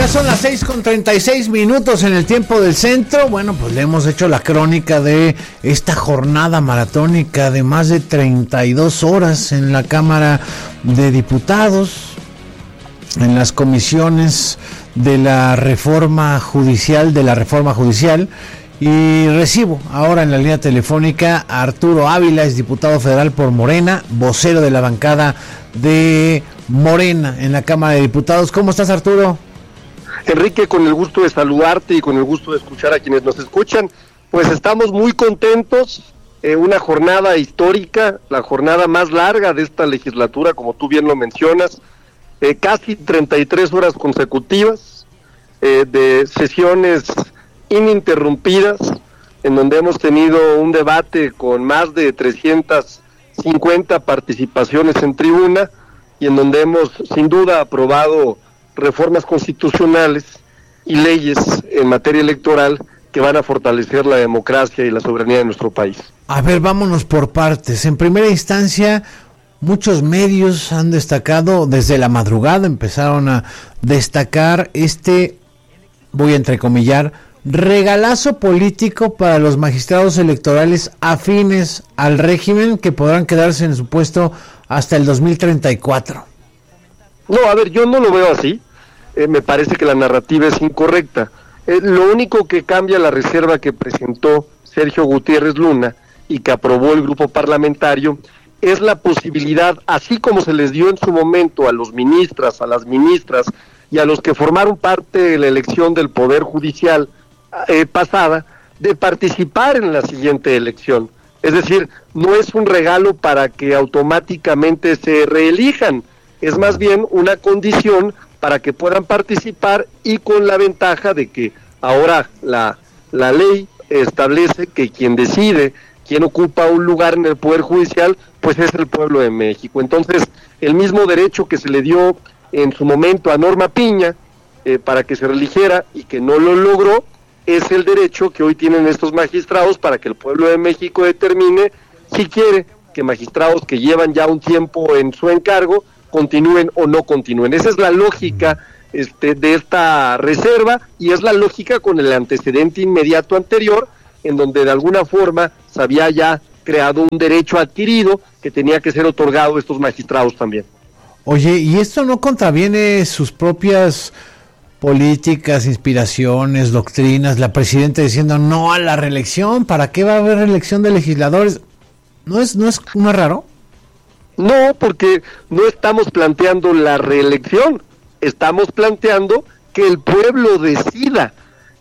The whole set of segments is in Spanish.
Ya son las 6:36 en el tiempo del centro. Bueno, pues le hemos hecho la crónica de esta jornada maratónica de más de 32 horas en la Cámara de Diputados, en las comisiones de la reforma judicial, y recibo ahora en la línea telefónica a Arturo Ávila, es diputado federal por Morena, vocero de la bancada de Morena en la Cámara de Diputados. ¿Cómo estás, Arturo? Enrique, con el gusto de saludarte y con el gusto de escuchar a quienes nos escuchan, pues estamos muy contentos, una jornada histórica, la jornada más larga de esta legislatura, como tú bien lo mencionas, casi 33 horas consecutivas de sesiones ininterrumpidas, en donde hemos tenido un debate con más de 350 participaciones en tribuna y en donde hemos sin duda aprobado reformas constitucionales y leyes en materia electoral que van a fortalecer la democracia y la soberanía de nuestro país. A ver, vámonos por partes. En primera instancia, muchos medios han destacado, desde la madrugada empezaron a destacar voy a entrecomillar, regalazo político para los magistrados electorales afines al régimen que podrán quedarse en su puesto hasta el 2034. No, a ver, yo no lo veo así. Me parece que la narrativa es incorrecta. Lo único que cambia la reserva que presentó Sergio Gutiérrez Luna y que aprobó el grupo parlamentario es la posibilidad, así como se les dio en su momento a los ministras, a las ministras y a los que formaron parte de la elección del Poder Judicial pasada, de participar en la siguiente elección. Es decir, no es un regalo para que automáticamente se reelijan, es más bien una condición para que puedan participar, y con la ventaja de que ahora la ley establece que quien decide quién ocupa un lugar en el Poder Judicial, pues es el pueblo de México. Entonces, el mismo derecho que se le dio en su momento a Norma Piña para que se reeligiera y que no lo logró, es el derecho que hoy tienen estos magistrados para que el pueblo de México determine si quiere que magistrados que llevan ya un tiempo en su encargo continúen o no continúen. Esa es la lógica de esta reserva, y es la lógica con el antecedente inmediato anterior, en donde de alguna forma se había ya creado un derecho adquirido que tenía que ser otorgado a estos magistrados también. Oye, ¿y esto no contraviene sus propias políticas, inspiraciones, doctrinas? La presidenta diciendo no a la reelección. ¿Para qué va a haber reelección de legisladores? ¿No es más raro? No, porque no estamos planteando la reelección, estamos planteando que el pueblo decida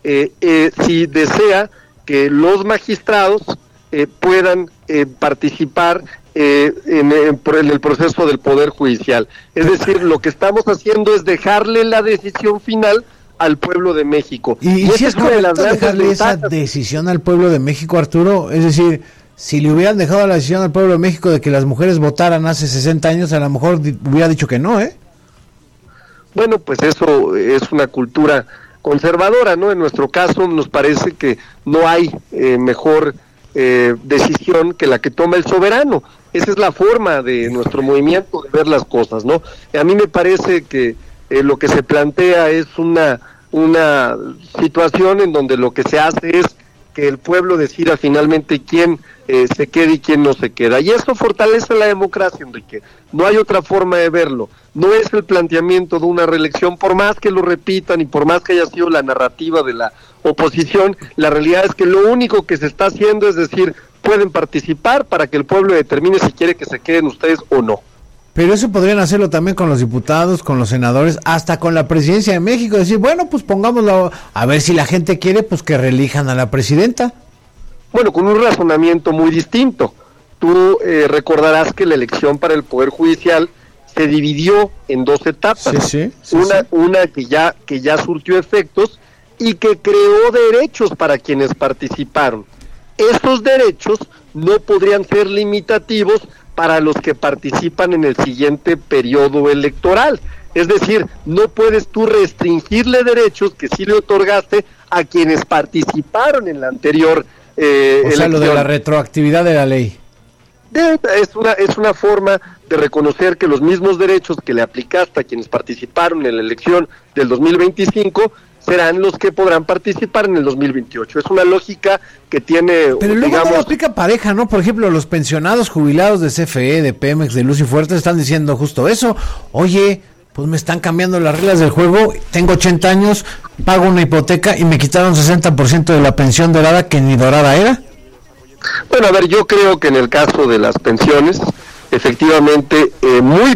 si desea que los magistrados puedan participar en el proceso del Poder Judicial. Es decir, lo que estamos haciendo es dejarle la decisión final al pueblo de México. ¿Y si es correcto dejarle esa decisión al pueblo de México, Arturo? Es decir, si le hubieran dejado la decisión al pueblo de México de que las mujeres votaran hace 60 años, a lo mejor hubiera dicho que no, ¿eh? Bueno, pues eso es una cultura conservadora, ¿no? En nuestro caso nos parece que no hay mejor decisión que la que toma el soberano. Esa es la forma de nuestro movimiento de ver las cosas, ¿no? A mí me parece que lo que se plantea es una situación en donde lo que se hace es que el pueblo decida finalmente quién se queda y quién no se queda. Y eso fortalece la democracia, Enrique. No hay otra forma de verlo. No es el planteamiento de una reelección, por más que lo repitan y por más que haya sido la narrativa de la oposición, la realidad es que lo único que se está haciendo es decir, pueden participar para que el pueblo determine si quiere que se queden ustedes o no. Pero eso podrían hacerlo también con los diputados, con los senadores, hasta con la presidencia de México, decir, bueno, pues pongámoslo, a ver si la gente quiere, pues que reelijan a la presidenta. Bueno, con un razonamiento muy distinto. Tú recordarás que la elección para el Poder Judicial se dividió en dos etapas. Sí. Una que ya surtió efectos y que creó derechos para quienes participaron. Esos derechos no podrían ser limitativos para los que participan en el siguiente periodo electoral. Es decir, no puedes tú restringirle derechos que sí le otorgaste a quienes participaron en la anterior elección. Lo de la retroactividad de la ley. Es una forma de reconocer que los mismos derechos que le aplicaste a quienes participaron en la elección del 2025 serán los que podrán participar en el 2028. Es una lógica que tiene, pero luego no lo aplica pareja, ¿no? Por ejemplo, los pensionados jubilados de CFE, de Pemex, de Luz y Fuerte están diciendo justo eso. Oye, pues me están cambiando las reglas del juego, tengo 80 años, pago una hipoteca y me quitaron 60% de la pensión dorada que ni dorada era. Bueno, a ver, yo creo que en el caso de las pensiones, efectivamente, en muy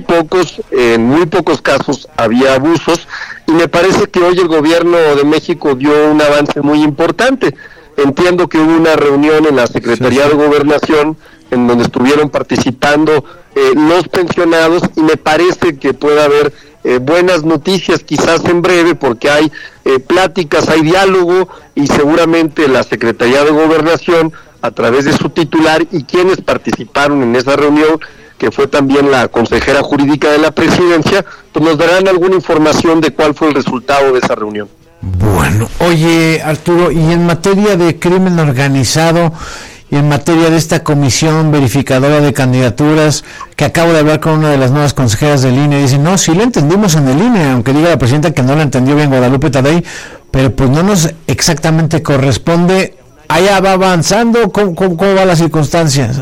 pocos casos había abusos, y me parece que hoy el gobierno de México dio un avance muy importante. Entiendo que hubo una reunión en la Secretaría de Gobernación en donde estuvieron participando los pensionados, y me parece que puede haber buenas noticias quizás en breve, porque hay pláticas, hay diálogo, y seguramente la Secretaría de Gobernación, a través de su titular y quienes participaron en esa reunión, que fue también la consejera jurídica de la presidencia, pues nos darán alguna información de cuál fue el resultado de esa reunión. Bueno, oye Arturo, y en materia de crimen organizado y en materia de esta comisión verificadora de candidaturas, que acabo de hablar con una de las nuevas consejeras del INE, dice, no, sí la entendimos en el INE, aunque diga la presidenta que no la entendió bien Guadalupe Tadei, pero pues no nos exactamente corresponde. Allá va avanzando, ¿cómo va la circunstancia?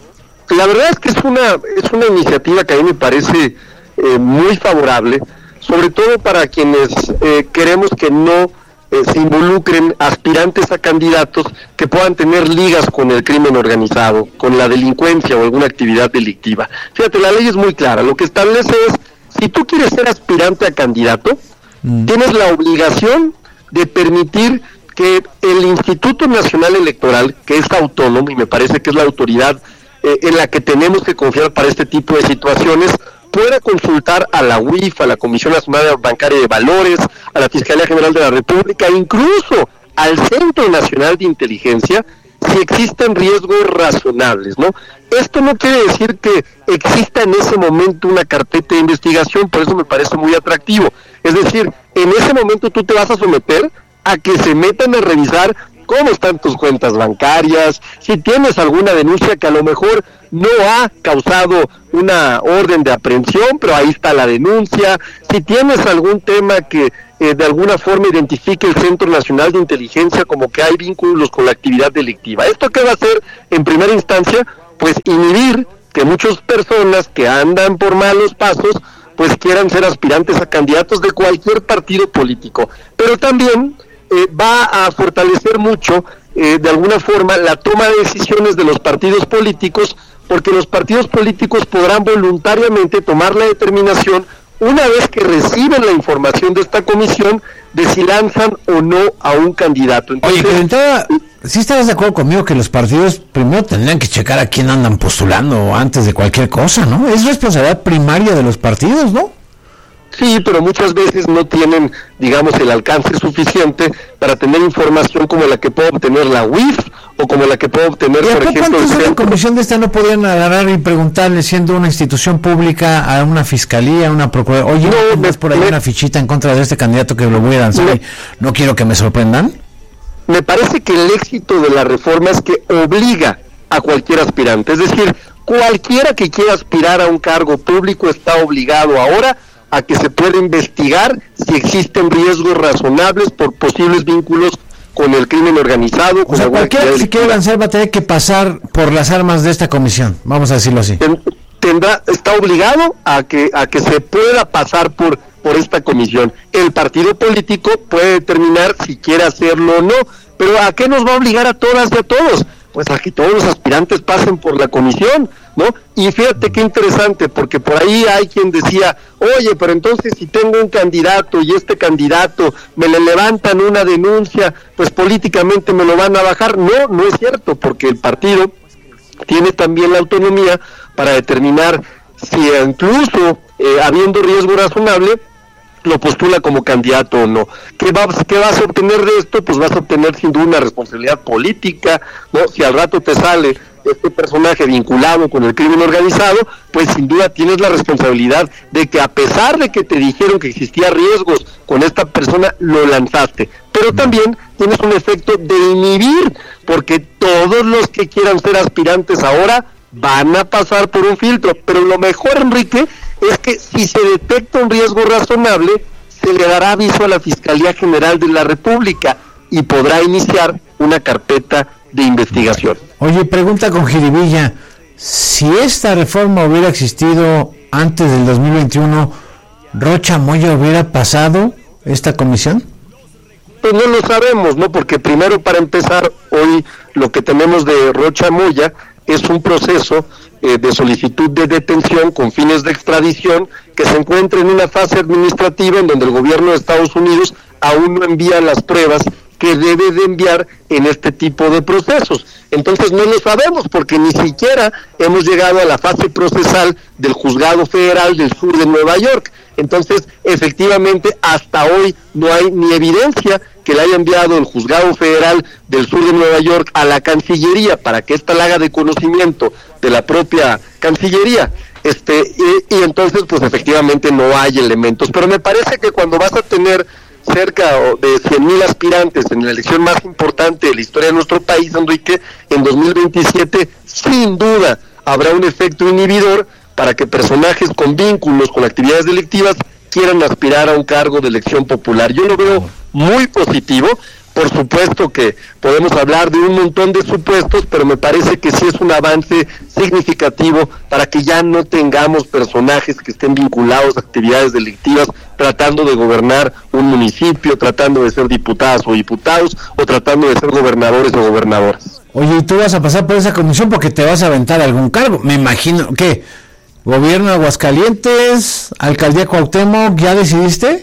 La verdad es que es una iniciativa que a mí me parece muy favorable, sobre todo para quienes queremos que no se involucren aspirantes a candidatos que puedan tener ligas con el crimen organizado, con la delincuencia o alguna actividad delictiva. Fíjate, la ley es muy clara, lo que establece es, si tú quieres ser aspirante a candidato, tienes la obligación de permitir que el Instituto Nacional Electoral, que es autónomo y me parece que es la autoridad en la que tenemos que confiar para este tipo de situaciones, pueda consultar a la UIF, a la Comisión Nacional Bancaria de Valores, a la Fiscalía General de la República, incluso al Centro Nacional de Inteligencia, si existen riesgos razonables, ¿no? Esto no quiere decir que exista en ese momento una carpeta de investigación, por eso me parece muy atractivo. Es decir, en ese momento tú te vas a someter a que se metan a revisar cómo están tus cuentas bancarias, si tienes alguna denuncia que a lo mejor no ha causado una orden de aprehensión, pero ahí está la denuncia, si tienes algún tema que de alguna forma identifique el Centro Nacional de Inteligencia como que hay vínculos con la actividad delictiva. ¿Esto qué va a hacer en primera instancia? Pues inhibir que muchas personas que andan por malos pasos pues quieran ser aspirantes a candidatos de cualquier partido político, pero también va a fortalecer mucho de alguna forma la toma de decisiones de los partidos políticos, porque los partidos políticos podrán voluntariamente tomar la determinación, una vez que reciben la información de esta comisión, de si lanzan o no a un candidato. Entonces, oye, pero ¿sí estarás de acuerdo conmigo que los partidos primero tendrían que checar a quién andan postulando antes de cualquier cosa, ¿no? Es responsabilidad primaria de los partidos, ¿no? Sí, pero muchas veces no tienen, digamos, el alcance suficiente para tener información como la que puede obtener la UIF o como la que puede obtener, por ejemplo, la comisión de esta no podían agarrar y preguntarle, siendo una institución pública, a una fiscalía, a una procuraduría, oye, ¿no ves por ahí una fichita en contra de este candidato que lo voy a lanzar? ¿No quiero que me sorprendan? Me parece que el éxito de la reforma es que obliga a cualquier aspirante, es decir, cualquiera que quiera aspirar a un cargo público está obligado ahora a que se pueda investigar si existen riesgos razonables por posibles vínculos con el crimen organizado. O sea, cualquiera que se quiera lanzar va a tener que pasar por las armas de esta comisión, vamos a decirlo así. Está obligado a que se pueda pasar por esta comisión. El partido político puede determinar si quiere hacerlo o no, pero ¿a qué nos va a obligar a todas y a todos? Pues a que todos los aspirantes pasen por la comisión, ¿no? Y fíjate qué interesante, porque por ahí hay quien decía, oye, pero entonces si tengo un candidato y este candidato me le levantan una denuncia, pues políticamente me lo van a bajar. No es cierto, porque el partido tiene también la autonomía para determinar si incluso habiendo riesgo razonable, lo postula como candidato o no. ¿Qué vas a obtener de esto? Pues vas a obtener sin duda una responsabilidad política, ¿no? Si al rato te sale este personaje vinculado con el crimen organizado, pues sin duda tienes la responsabilidad de que, a pesar de que te dijeron que existía riesgos con esta persona, lo lanzaste. Pero también tienes un efecto de inhibir, porque todos los que quieran ser aspirantes ahora van a pasar por un filtro, pero lo mejor, Enrique, es que si se detecta un riesgo razonable, se le dará aviso a la Fiscalía General de la República y podrá iniciar una carpeta de investigación. Oye, pregunta con jiribilla, si esta reforma hubiera existido antes del 2021, ¿Rocha Moya hubiera pasado esta comisión? Pues no lo sabemos, ¿no? Porque primero, para empezar, hoy lo que tenemos de Rocha Moya es un proceso de solicitud de detención con fines de extradición que se encuentra en una fase administrativa en donde el gobierno de Estados Unidos aún no envía las pruebas que debe de enviar en este tipo de procesos. Entonces no lo sabemos porque ni siquiera hemos llegado a la fase procesal del Juzgado Federal del Sur de Nueva York. Entonces, efectivamente, hasta hoy no hay ni evidencia que le haya enviado el Juzgado Federal del Sur de Nueva York a la Cancillería para que ésta la haga de conocimiento de la propia Cancillería. Y entonces, pues efectivamente no hay elementos. Pero me parece que cuando vas a tener cerca de 100,000 aspirantes en la elección más importante de la historia de nuestro país, Enrique, en 2027, sin duda habrá un efecto inhibidor para que personajes con vínculos con actividades delictivas quieran aspirar a un cargo de elección popular. Yo lo veo muy positivo. Por supuesto que podemos hablar de un montón de supuestos, pero me parece que sí es un avance significativo para que ya no tengamos personajes que estén vinculados a actividades delictivas tratando de gobernar un municipio, tratando de ser diputadas o diputados, o tratando de ser gobernadores o gobernadoras. Oye, ¿y tú vas a pasar por esa comisión porque te vas a aventar algún cargo? Me imagino, ¿qué? ¿Gobierno de Aguascalientes? ¿Alcaldía Cuauhtémoc? ¿Ya decidiste?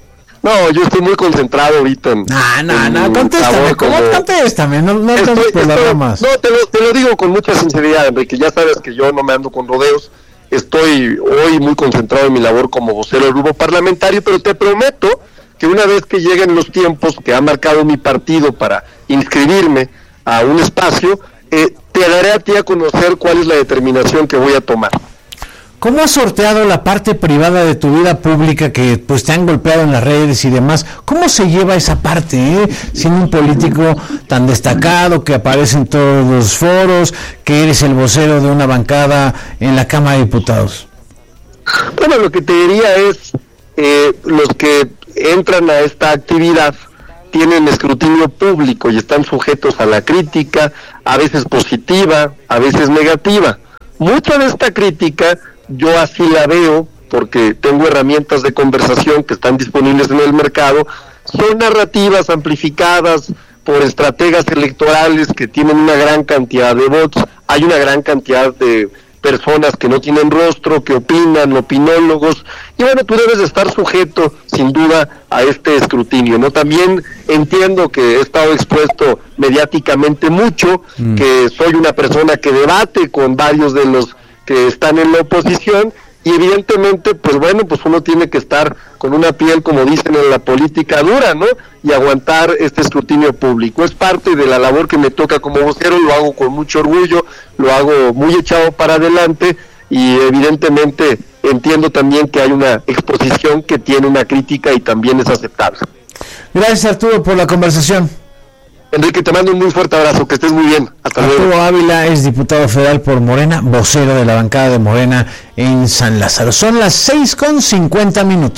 No, yo estoy muy concentrado ahorita en... Contéstame, contéstame, no estamos por las ramas. No, te lo digo con mucha sinceridad, Enrique, ya sabes que yo no me ando con rodeos, estoy hoy muy concentrado en mi labor como vocero del grupo parlamentario, pero te prometo que una vez que lleguen los tiempos que ha marcado mi partido para inscribirme a un espacio, te daré a ti a conocer cuál es la determinación que voy a tomar. ¿Cómo has sorteado la parte privada de tu vida pública que pues te han golpeado en las redes y demás? ¿Cómo se lleva esa parte, siendo un político tan destacado, que aparece en todos los foros, que eres el vocero de una bancada en la Cámara de Diputados? Bueno, lo que te diría es, los que entran a esta actividad tienen escrutinio público y están sujetos a la crítica, a veces positiva, a veces negativa. Mucha de esta crítica yo así la veo porque tengo herramientas de conversación que están disponibles en el mercado, son narrativas amplificadas por estrategas electorales que tienen una gran cantidad de votos, hay una gran cantidad de personas que no tienen rostro, que opinan, opinólogos, y bueno, tú debes de estar sujeto sin duda a este escrutinio, ¿no? También entiendo que he estado expuesto mediáticamente mucho, que soy una persona que debate con varios de los que están en la oposición, y evidentemente, pues bueno, pues uno tiene que estar con una piel, como dicen en la política, dura, ¿no? Y aguantar este escrutinio público. Es parte de la labor que me toca como vocero, lo hago con mucho orgullo, lo hago muy echado para adelante, y evidentemente entiendo también que hay una exposición que tiene una crítica y también es aceptable. Gracias, Arturo, por la conversación. Enrique, te mando un muy fuerte abrazo, que estés muy bien. Hasta luego. Arturo Ávila es diputado federal por Morena, vocero de la bancada de Morena en San Lázaro. Son las 6:50.